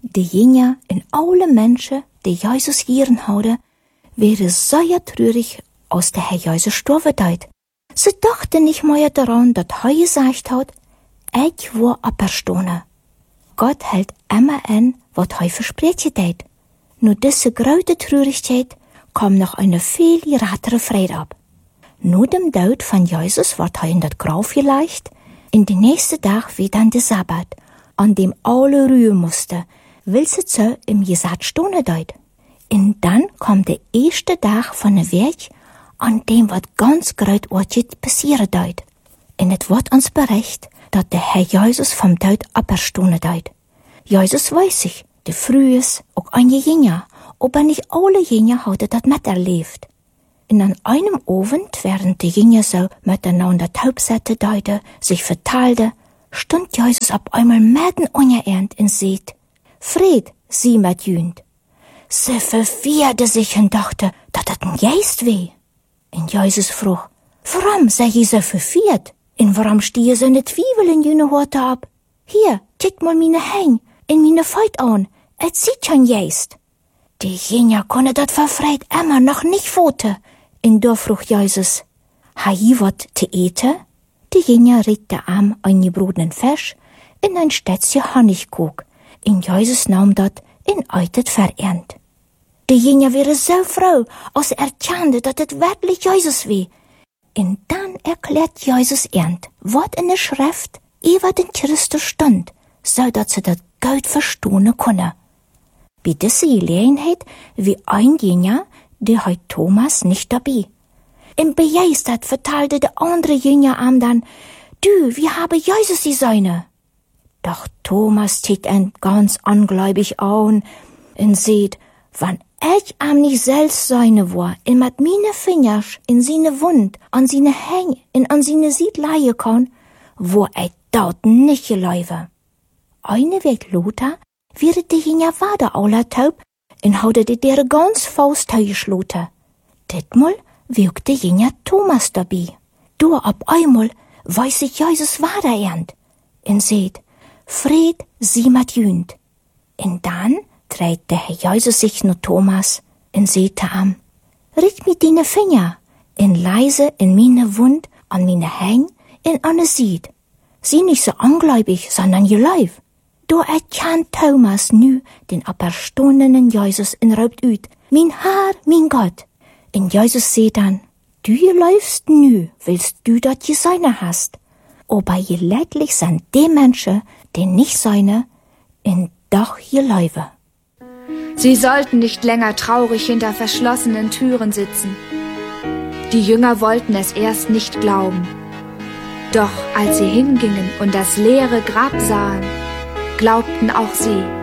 De Jünger en alle Menschen, die Jesus gieren houden, wäre sehr traurig, als der Herr Jesus gestorben deed. Sie dachten nicht mehr daran, dass er gesagt hat, ich war auferstanden. Gott hält immer an, was er versprechen deed. Nur diese große Traurigkeit kam noch eine viel gratere Freude ab. Nur dem Tod von Jesus wird er in das Grab gelegt. In den nächsten Tag wie dann der Sabbat, an dem alle ruhen mussten, weil sie so im Gesetz stehen deut. Und dann kommt der erste Tag von der Weg, an dem was ganz großartig passieren deut. Und es wird uns berichtet, dass der Herr Jesus vom Tod auferstanden deut. Jesus weiß sich, der früh ist auch ein Jünger, aber nicht alle Jünger haben das miterlebt. Und an einem Abend, während die Jünger so miteinander Taubsätte deuten, sich verteilten, stund Jesus auf einmal mitten unerernt und sagt, Fried, sie mit jünd. Sie verwirrte sich und dachte, dass das ein Geist weh. Und Jesus frug, warum sei je so verwirrt? Und warum stehen so ne Zwiebel in jene Horte ab? Hier, kick mal meine Hänge in meine Feut an, es sieht schon Geist. Die Jünger konnte dat verfreit immer noch nicht foten. Und da frug Jesus, ha je wat te eten? Die Jünger rieten am ein gebrodenen Fisch in ein Stätzchen Honigkuch. Und Jesus nahm dat in eitet verernt. Die Jünger wäre so froh, als erkannte, dass es wirklich Jesus war. Und dann erklärt Jesus ernt, was in der Schrift über den Christus stand, so dass sie das gut verstehen können. Bei dieser Gelegenheit wie ein Jünger, der heut Thomas nicht dabei. Und begeistert verteilte der andere Jünger am dann, du, wir haben Jesus die Seine. Doch Thomas tickt ihn ganz ungläubig an und sieht, wann ich am nicht selbst seine war, und mit meine Finger in seine Wund, an seine Hänge und an seine Sied leihen kann, wo ich dort nicht gelaufen. Eine Weg Lothar wäre die Jünger weiter aller taub und hatte die dere ganz Faust geschloten. Ditmal wirkt die Jünger Thomas dabei. Du ab einmal weiß sich Jesus weiter ernt und seht, Fried, sie mit jünd. Und dann dreht der Herr Jesus sich nur Thomas und seht am, riech mit deine Finger und leise in meine Wund, an meine Hänge und an der Sied. Sie nicht so ungläubig, sondern geleif. Da erkannt Thomas nu den auferstandenen Jesus und ruft ut, mein Herr, mein Gott. Und Jesus sagt dann, du läufst nu, willst du dat je seine hast. Aber je leidlich sind die Menschen, die nicht seine, und doch je läufe. Sie sollten nicht länger traurig hinter verschlossenen Türen sitzen. Die Jünger wollten es erst nicht glauben. Doch als sie hingingen und das leere Grab sahen, glaubten auch sie.